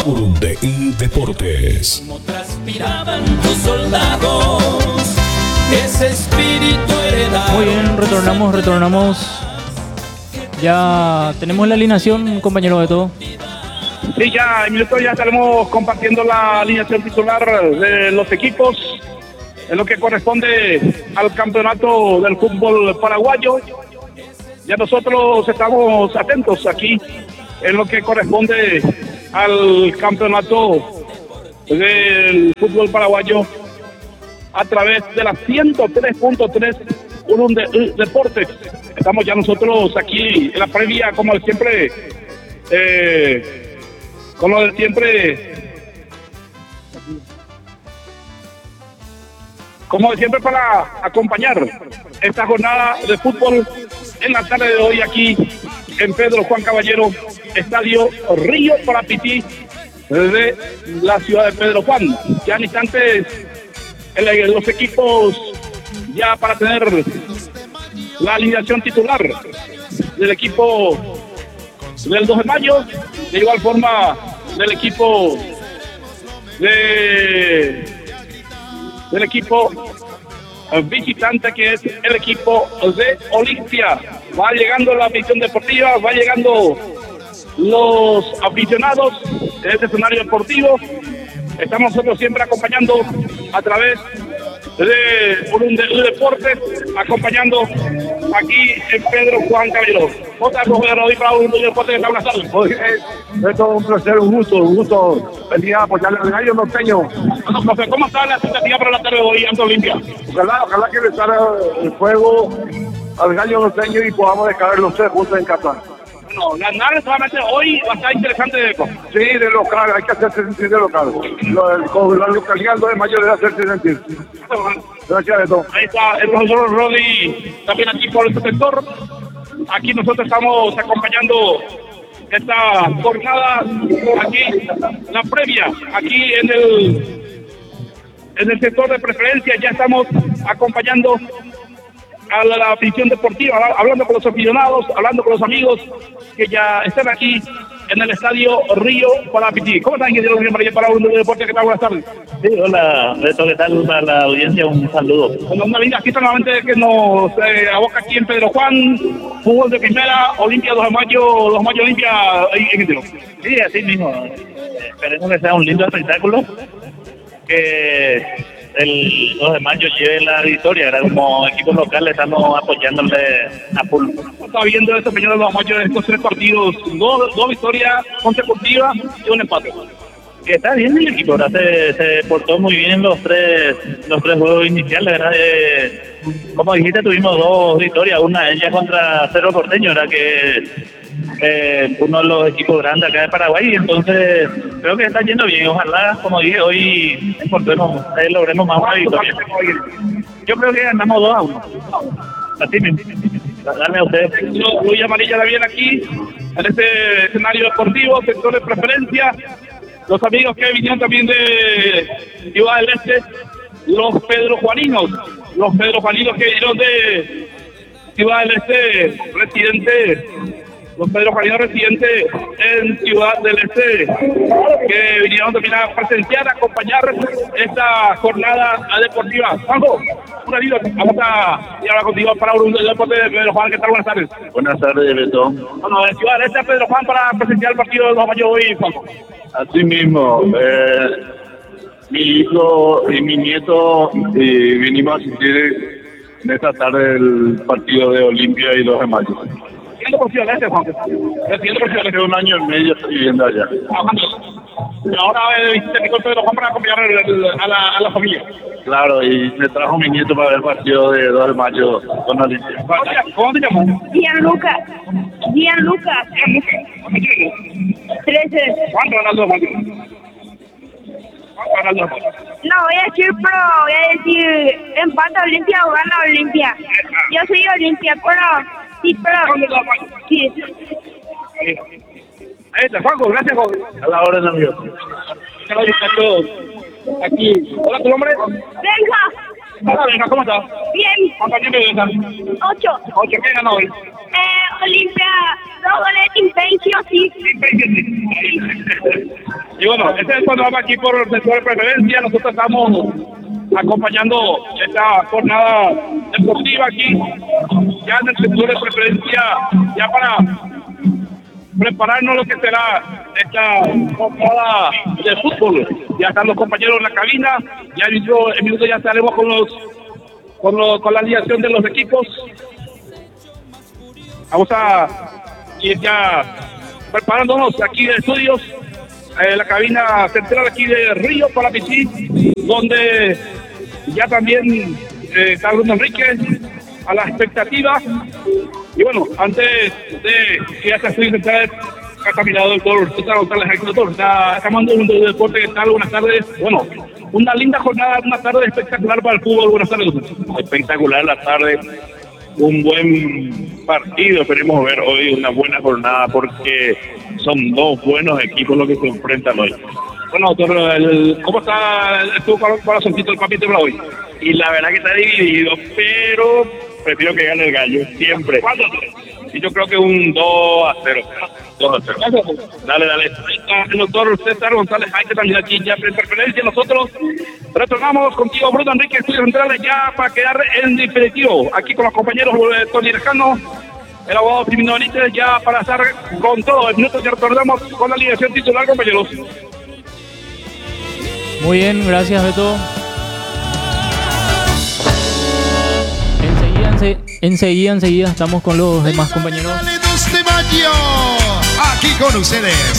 Paraurundeí Deportes. Como transpiraban tus soldados, ese espíritu heredado. Muy bien, retornamos. Ya tenemos la alineación, compañero de todo. Sí, ya en minutos ya estaremos compartiendo la alineación titular de los equipos en lo que corresponde al campeonato del fútbol paraguayo. Ya nosotros estamos atentos aquí en lo que corresponde al campeonato del fútbol paraguayo a través de la 103.3 Urundeí Deportes. Estamos ya nosotros aquí en la previa, como de siempre, para acompañar esta jornada de fútbol en la tarde de hoy aquí en Pedro Juan Caballero, Estadio Río Parapití de la ciudad de Pedro Juan. Ya en instantes los equipos ya para tener la alineación titular del equipo del 2 de mayo, de igual forma del equipo visitante, que es el equipo de Olimpia. Va llegando la afición deportiva, va llegando los aficionados de este escenario deportivo. Estamos nosotros siempre acompañando a través de Urundeí Deportes, acompañando aquí en Pedro Juan Caballero. Otra profesora hoy para Urundeí Deportes, buenas tardes. Es todo un placer, un gusto venir a apoyarle al gallo norteño. ¿Cómo está la expectativa para la tarde de hoy ante Olimpia? Ojalá que le salga el juego al gallo norteño y podamos descargar los 3 puntos en casa. No, ganar solamente hoy va a estar interesante de eco. Sí, de local, hay que hacerse sentir de local. Con la localidad el 2 de mayo debe hacerse sentir. Gracias de todo. Ahí está el profesor Rodi, también aquí por este sector. Aquí nosotros estamos acompañando esta jornada, aquí la previa, aquí en el sector de preferencia. Ya estamos acompañando a la afición deportiva, hablando con los aficionados, hablando con los amigos que ya están aquí en el Estadio Río Parapití. ¿Cómo están, ingeniero María para Urundeí Deportes? ¿Qué tal? Buenas tardes. Sí, hola, Beto, ¿qué tal? Para la audiencia, un saludo. Bueno, una linda fiesta nuevamente que nos aboca aquí en Pedro Juan, fútbol de primera, Olimpia 2 de mayo Olimpia, ingeniero. Sí, así mismo. Esperemos que sea un lindo espectáculo, que el 2 de mayo lleve la victoria. Ahora, como equipo local estamos apoyándole a full. Está viendo este peñón de 2 de mayo de estos 3 partidos, dos victorias consecutivas y un empate. Que está bien el equipo, ¿verdad? Se portó muy bien los tres juegos iniciales, ¿verdad? Como dijiste, tuvimos 2 victorias, una de ellas contra Cerro Porteño, ¿verdad? Que uno de los equipos grandes acá de Paraguay, y entonces creo que está yendo bien. Ojalá, como dije, hoy logremos más una victoria. Yo creo que ganamos 2-1. Así mismo. Darme a ustedes. Luis Amarilla la viene aquí, en este escenario deportivo, sector de preferencia. Los amigos que vinieron también de Ciudad del Este, los Pedro Juaninos que vinieron de Ciudad del Este, los Pedro Juaninos residentes en Ciudad del Este, que vinieron también a presenciar, a acompañar esta jornada deportiva. Juanjo, una vida, vamos a hablar contigo para Urundeí Deportes de Pedro Juan. ¿Qué tal? Buenas tardes. Buenas tardes, Beto. Bueno, de Ciudad del Este a Pedro Juan para presenciar el partido de 2 de mayo hoy, Juanjo. Así mismo, mi hijo y mi nieto vinimos a asistir en esta tarde el partido de Olimpia y 2 de mayo. ¿Siendo por Ciudad del Este, Juanjo? Hace 1 año y medio estoy viviendo allá. Ahora visité mi Pedro Juan para acompañar a la familia. Claro, y me trajo mi nieto para ver el partido de 2 de mayo con Olimpia. ¿Cómo te llamas? Gianluca. 13. ¿Cuánto ganas 2 de mayo? No voy a decir voy a decir empata Olimpia o gana Olimpia. Yo soy Olimpia, sí. Ahí está, Juanjo, gracias, Juanjo. A la orden, amigo. Aquí. Hola, ¿tu nombre? Benja. Hola, venga, ¿cómo estás? Bien. ¿Cuántos años están? 8. 8, ¿qué ganó hoy? Olimpia, 2 goles de Impencio, sí. Y bueno, este es el panorama aquí por el sector de preferencia. Nosotros estamos acompañando esta jornada deportiva aquí, ya en el sector de preferencia, ya para prepararnos lo que será esta jornada de fútbol. Ya están los compañeros en la cabina, ya en minuto ya estaremos con la alineación de los equipos. Vamos a ir ya preparándonos aquí de estudios, la cabina central aquí de Río Palapití, donde ya también está Bruno Enrique a la expectativa. Y bueno, antes de que ya se estudio central, ha caminado el doctor César González, doctor, está llamando un deporte. ¿Qué tal? Buenas tardes. Bueno, una linda jornada, una tarde espectacular para el fútbol. Buenas tardes, doctor. Espectacular la tarde, un buen partido, esperemos ver hoy una buena jornada porque son dos buenos equipos los que se enfrentan hoy. Bueno, doctor, ¿cómo está el corazoncito del papito para hoy? Y la verdad que está dividido, pero prefiero que gane el Gallo, siempre. ¿Cuánto? Y yo creo que un 2-0. 2-0. Dale. Ahí está el doctor César González, hay que también aquí ya en preferencia. Nosotros retornamos contigo, Bruno Enrique, estudios centrales, ya para quedar en definitivo. Aquí con los compañeros Tony Lejano, el abogado Firmino Benítez, ya para estar con todo. En minutos ya retornamos con la alineación titular, compañeros. Muy bien, gracias Beto. Enseguida estamos con los demás compañeros. Aquí con ustedes.